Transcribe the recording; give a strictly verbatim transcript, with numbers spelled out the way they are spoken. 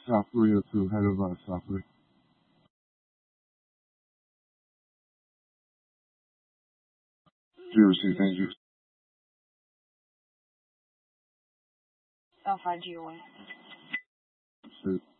South Korea too. Head of uh, South Korea. Seriously, thank Don't find you one. you.